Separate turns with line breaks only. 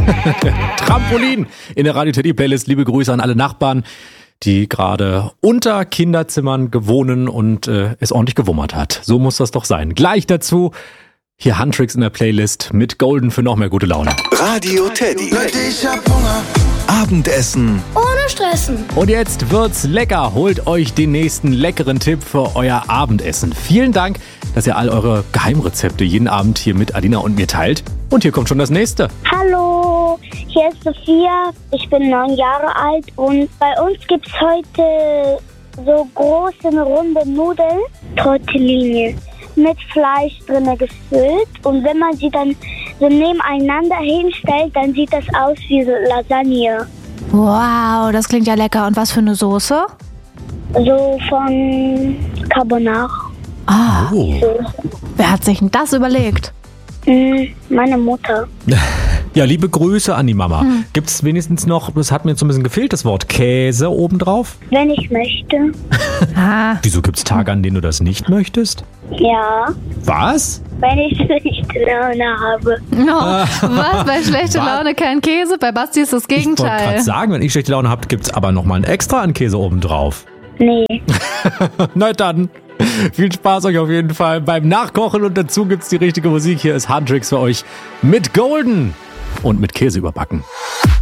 Trampolin in der Radio Teddy Playlist. Liebe Grüße an alle Nachbarn, die gerade unter Kinderzimmern gewohnen und es ordentlich gewummert hat. So muss das doch sein. Gleich dazu hier Huntrix in der Playlist mit Golden für noch mehr gute Laune.
Radio Teddy. Abendessen
ohne Stressen.
Und jetzt wird's lecker. Holt euch den nächsten leckeren Tipp für euer Abendessen. Vielen Dank, dass ihr all eure Geheimrezepte jeden Abend hier mit Alina und mir teilt. Und hier kommt schon das nächste.
Hallo, hier ist Sophia. Ich bin 9 Jahre alt und bei uns gibt's heute so große, runde Nudeln, Tortellini, mit Fleisch drinne gefüllt. Und wenn man sie dann so nebeneinander hinstellt, dann sieht das aus wie so Lasagne.
Wow, das klingt ja lecker. Und was für eine Soße?
So von Carbonara.
Ah,
Oh.
wer hat sich denn das überlegt?
Meine Mutter.
Ja, liebe Grüße an die Mama. Gibt's wenigstens noch, das hat mir jetzt so ein bisschen gefehlt, das Wort Käse obendrauf?
Wenn ich möchte.
Wieso gibt's Tage, an denen du das nicht möchtest?
Ja,
Was?
wenn ich schlechte Laune habe.
Was? Bei schlechter Laune kein Käse? Bei Basti ist das
Ich wollte
Gegenteil.
gerade sagen, wenn ich schlechte Laune habe, gibt's aber nochmal ein extra an Käse obendrauf.
Nee.
Na dann, viel Spaß euch auf jeden Fall beim Nachkochen und dazu gibt's die richtige Musik. Hier ist Huntrix für euch mit Golden und mit Käse überbacken.